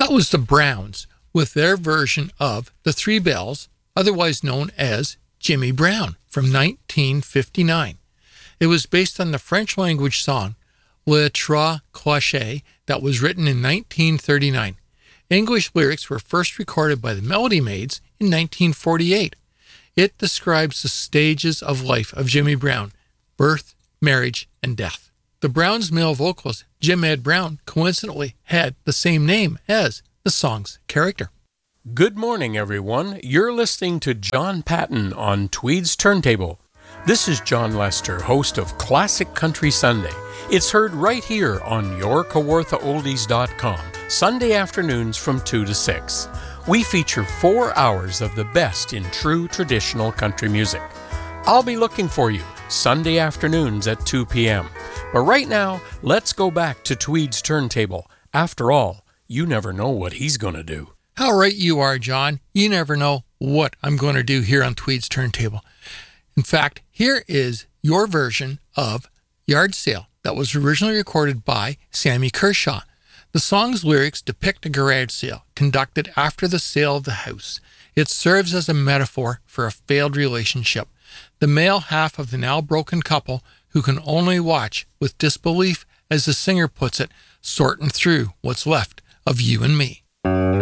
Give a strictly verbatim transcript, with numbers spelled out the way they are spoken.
That was the Browns with their version of The Three Bells, otherwise known as Jimmy Brown, from nineteen fifty-nine. It was based on the French language song Le Trois Clochers that was written in nineteen thirty-nine. English lyrics were first recorded by the Melody Maids in nineteen forty-eight. It describes the stages of life of Jimmy Brown: birth, marriage, and death. The Browns' male vocalist, Jim Ed Brown, coincidentally had the same name as the song's character. Good morning, everyone. You're listening to John Patton on Tweed's Turntable. This is John Lester, host of Classic Country Sunday. It's heard right here on your Kawartha Oldies dot com, Sunday afternoons from two to six. We feature four hours of the best in true traditional country music. I'll be looking for you Sunday afternoons at two p.m. But right now, let's go back to Tweed's Turntable. After all, you never know what he's going to do. How right you are, John. You never know what I'm going to do here on Tweed's Turntable. In fact, here is your version of Yard Sale that was originally recorded by Sammy Kershaw. The song's lyrics depict a garage sale conducted after the sale of the house. It serves as a metaphor for a failed relationship. The male half of the now broken couple who can only watch with disbelief, as the singer puts it, sorting through what's left of you and me.